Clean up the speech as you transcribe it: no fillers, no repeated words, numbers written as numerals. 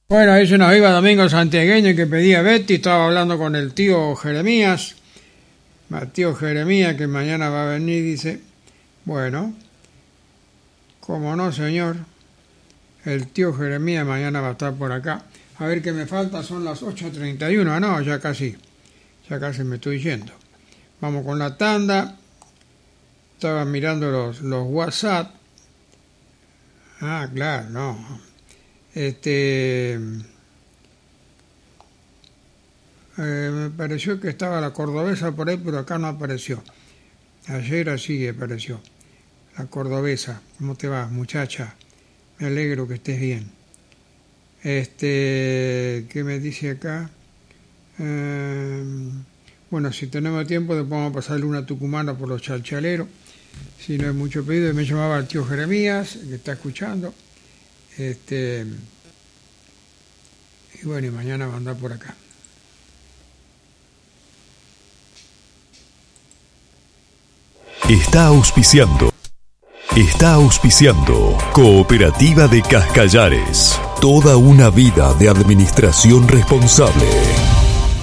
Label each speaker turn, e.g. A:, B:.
A: Bueno, dice una viva Domingo santiagueño que pedía Betty, estaba hablando con el tío Jeremías, Tío Jeremías, que mañana va a venir, dice, bueno, como no, señor, el tío Jeremías mañana va a estar por acá. A ver qué me falta, son las 8:31, no, ya casi me estoy yendo. Vamos con la tanda, estaba mirando los WhatsApp. Ah, claro, no. Me pareció que estaba la cordobesa por ahí, pero acá no apareció. Ayer así apareció. La cordobesa. ¿Cómo te va, muchacha? Me alegro que estés bien. ¿Qué me dice acá? Bueno, si tenemos tiempo, después vamos a pasarle una tucumana por los chalchaleros. Si no hay mucho pedido, me llamaba el tío Jeremías, que está escuchando. Y bueno, y mañana va a andar por acá.
B: Está auspiciando Cooperativa de Cascallares. Toda una vida de administración responsable.